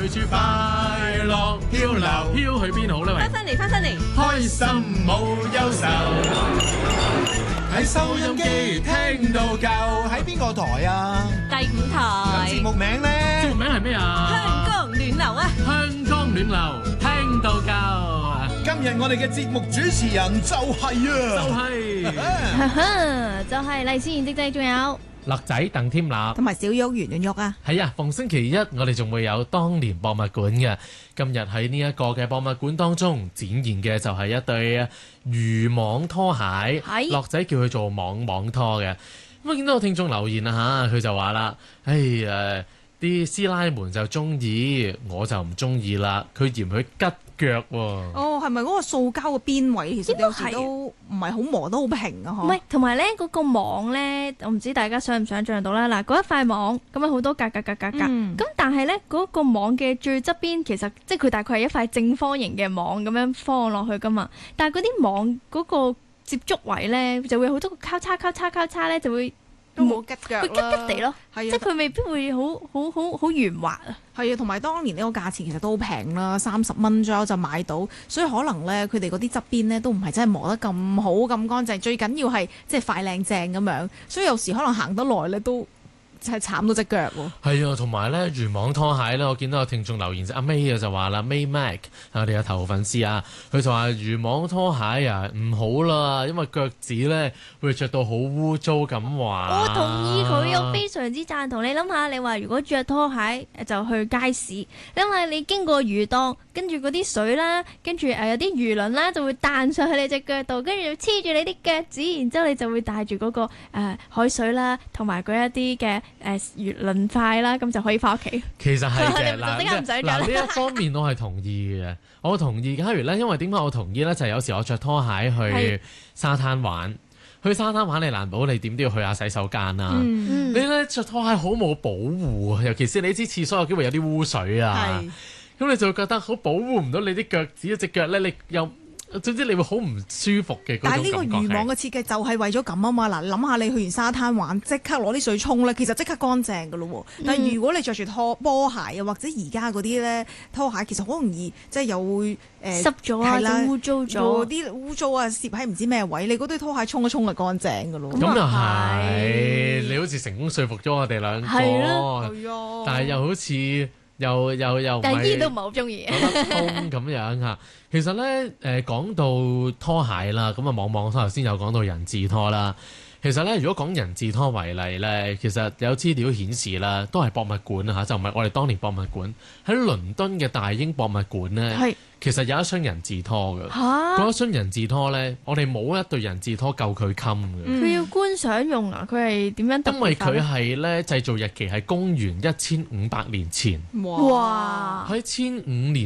隨住快樂漂流，飄去邊好呢？ 翻嚟， 開心冇憂愁，喺收音機聽到夠。 喺邊個台啊？ 第5台節目名呢？ 節目名係咩啊？ 香江暖流啊！ 香江暖流聽到夠。 今日我哋嘅節目主持人就係就係黎思賢的仔，仲有樂仔鄧添立， 同埋小玉圓圓玉啊！ 係啊，逢星期一我哋仲會有當年博物館嘅。今日喺呢一個嘅博物館當中展現嘅就係一對漁網拖鞋，樂仔叫佢做網拖嘅。咁啊，見到有聽眾留言啊嚇，佢就話啦：啲師奶們就中意，我就唔中意啦。佢嫌佢吉腳喎。 哦，係咪嗰個塑膠嘅邊位其實有時都唔係好磨得好平啊？ 唔係，同埋咧嗰個網咧，我唔知大家想唔想像到啦。嗱，嗰一塊網咁樣好多格，咁但係咧嗰個網嘅最側邊其實即係佢大概係一塊正方形嘅網咁樣放落去噶嘛。但係嗰啲網嗰個接觸位咧就會好多個交叉咧就會。 都冇吉腳啦， 會吉吉地咯，即係佢未必會好圓滑啊。 係啊，同埋當年呢個價錢其實都好平啦，30蚊左右就買到，所以可能咧佢哋嗰啲側邊咧都唔係真係磨得咁好咁乾淨，最緊要係即係快靚正咁樣，所以有時可能行得耐咧都。係慘到隻腳喎！ 係啊，同埋咧漁網拖鞋咧，我見到有聽眾留言阿 May 啊就話啦，May Mac 我哋有頭粉絲啊，佢就話漁網拖鞋啊唔好啦，因為腳趾咧會着到好污糟咁話。 我同意佢，我非常之贊同。你諗下，你話如果着拖鞋就去街市，因為你經過魚檔，跟住嗰啲水啦，跟住有啲魚鱗啦，就會彈上去你隻腳度，跟住黐住你啲腳趾，然之後你就會帶住嗰個海水啦，同埋嗰一啲嘅。魚鱗塊啦，咁就可以翻屋企。 其實係嘅， 嗱呢一方面我係同意嘅，我同意。假如咧，因為點解我同意咧？就係有時我着拖鞋去沙灘玩，去沙灘玩你難保你點都要去下洗手間啊。你咧着拖鞋好冇保護，尤其是你知廁所有機會有啲污水啊，咁你就會覺得好保護唔到你啲腳趾，一隻腳咧你又。總之你會好唔舒服嘅嗰種感覺。 但係呢個漁網嘅設計就係為咗咁啊嘛！嗱，諗下你去完沙灘玩，即刻攞啲水沖咧，其實即刻乾淨㗎咯喎。但係如果你着住波鞋啊，或者而家嗰啲咧拖鞋，其實好容易即係又會濕咗啊，污糟咗， 啲污糟啊，攝喺唔知咩位，你嗰對拖鞋沖一沖就乾淨㗎咯。 咁又係，你好似成功說服咗我哋兩個，但係又好似。又但係依都唔係好中意講得通咁樣嚇。其實咧講到拖鞋啦，咁啊網拖頭先有講到人字拖啦。其實咧，如果講人字拖為例咧，其實有資料顯示啦，都係博物館嚇，就唔係我哋當年博物館喺倫敦嘅大英博物館咧。其實有一雙人字拖嘅，嗰一雙人字拖咧，我哋冇一對人字拖夠佢襟嘅。 佢要觀賞用啊？佢係點樣？ 因為佢係咧製造日期係公元1500年前。 哇！ 喺1500年。